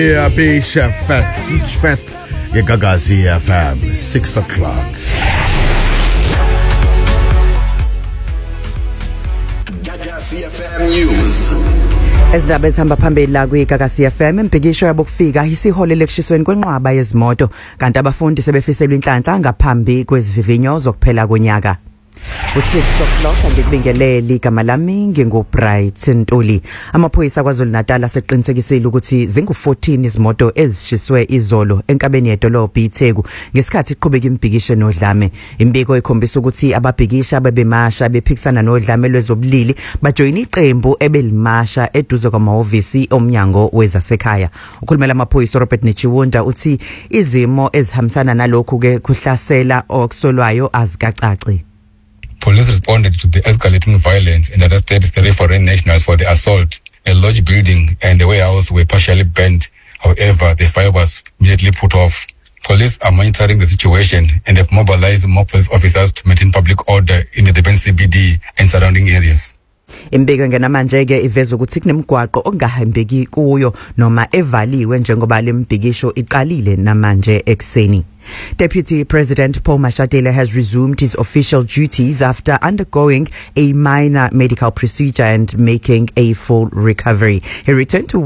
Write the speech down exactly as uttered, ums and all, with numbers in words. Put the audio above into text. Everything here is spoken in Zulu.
Yeah, be Chef Fest, Beach Fest, Gagazi F M, six o'clock. Gagazi F M News. Ezindaba ezihamba phambili la kwiGagasi F M, impikisho yabokufika isihole lekushisweni kwenqwaba yezimoto kanti abafundi sebefiselwe inhlanhla ngaphambi kwezivivinyo zokuphela konyaka. U-six o'clock angikubingeleli igama lami ngingu-Bright Ntuli. Amaphoyisa kwaZulu Natal aseqinisekisile ukuthi zingu-fourteen izimoto ezishiswe izolo enkabeni yedolobha iTheku ngesikhathi iqhubeka impikisho nodlame. Imbiko ikhombisa ukuthi ababhikisha bebemasha bephikisana nodlame lwezobulili bajoyina iqembu ebelimasha eduze kwamahhovisi omnyango wezasekhaya. Ukhulumela amaphoyisa Robert Nichiwunda uthi izimo ezihambisana nalokhu ke kuhlasela okusolwayo azikacaci. Police responded to the escalating violence and arrested three foreign nationals for the assault. A lodge building and the warehouse were partially burnt. However, the fire was immediately put off. Police are monitoring the situation and have mobilized more police officers to maintain public order in the Durban C B D and surrounding areas. Imbiko ngenamanje ke iveza ukuthi kunemigwaqo okungahambeki kuyo noma evaliwe njengoba lembikisho iqalile namanje ekseni. Deputy President Paul Mashatile has resumed his official duties after undergoing a minor medical procedure and making a full recovery. He returned to